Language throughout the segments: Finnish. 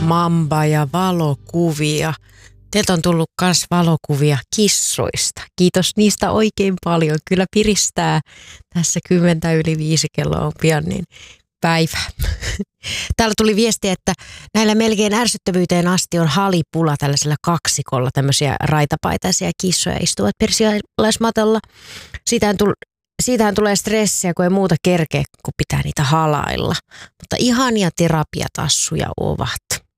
mamba ja valokuvia. Teiltä on tullut myös valokuvia kissoista. Kiitos niistä oikein paljon. Kyllä piristää tässä 10:05 kello on pian niin päivä. Täällä tuli viesti, että näillä melkein ärsyttävyyteen asti on halipula tällaisella kaksikolla. Tämmöisiä raitapaitaisia kissoja istuvat persialaismatolla. Siitähän tulee stressiä, kun ei muuta kerkeä, kun pitää niitä halailla. Mutta ihania terapiatassuja ovat.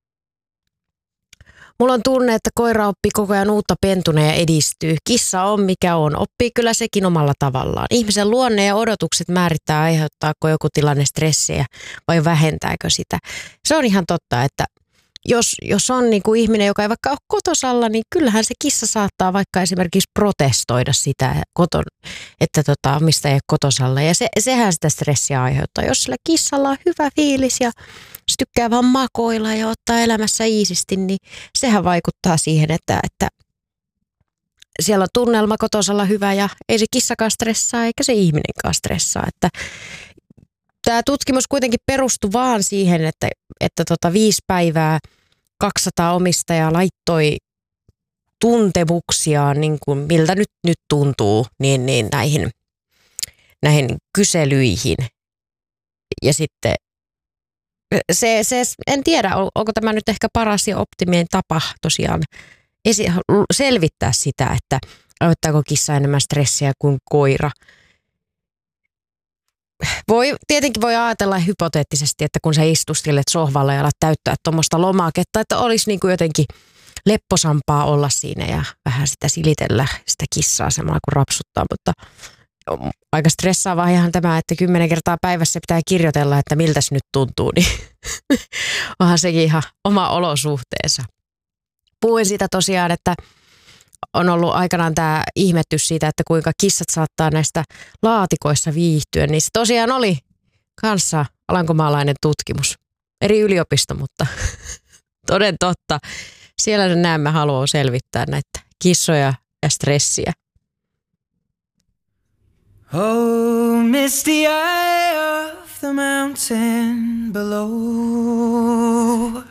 Mulla on tunne, että koira oppii koko ajan uutta pentuna ja edistyy. Kissa on mikä on. Oppii kyllä sekin omalla tavallaan. Ihmisen luonne ja odotukset määrittää, aiheuttaako joku tilanne stressiä vai vähentääkö sitä. Se on ihan totta, että jos on niin kuin ihminen, joka ei vaikka ole kotosalla, niin kyllähän se kissa saattaa vaikka esimerkiksi protestoida sitä, että mistä ei ole kotosalla. Ja sehän sitä stressiä aiheuttaa. Jos sillä kissalla on hyvä fiilis ja se tykkää vaan makoilla ja ottaa elämässä iisisti, niin sehän vaikuttaa siihen, että siellä on tunnelma kotosalla hyvä ja ei se kissakaan stressaa eikä se ihminenkaan stressaa. Että tämä tutkimus kuitenkin perustui vaan siihen, että 5 päivää 200 omistajaa laittoi tuntemuksiaan, niin kuin miltä nyt tuntuu, niin näihin kyselyihin. Ja sitten en tiedä, onko tämä nyt ehkä paras ja optimien tapa tosiaan selvittää sitä, että aiheuttaako kissa enemmän stressiä kuin koira. Tietenkin voi ajatella hypoteettisesti, että kun sä istuskelet sohvalla ja alat täyttää tuommoista lomaketta, että olisi niin kuin jotenkin lepposampaa olla siinä ja vähän sitä silitellä sitä kissaa samalla kuin rapsuttaa, mutta aika stressaavaa ihan tämä, että 10 kertaa päivässä pitää kirjoitella, että miltäs nyt tuntuu, niin onhan sekin ihan oma olosuhteensa. Puhuin siitä tosiaan, että on ollut aikanaan tämä ihmetys siitä, että kuinka kissat saattaa näistä laatikoissa viihtyä. Niin se tosiaan oli kanssa alankomaalainen tutkimus. Eri yliopisto, mutta toden totta. Siellä näemme haluaa selvittää näitä kissoja ja stressiä. Oh, misty eye of the mountain below.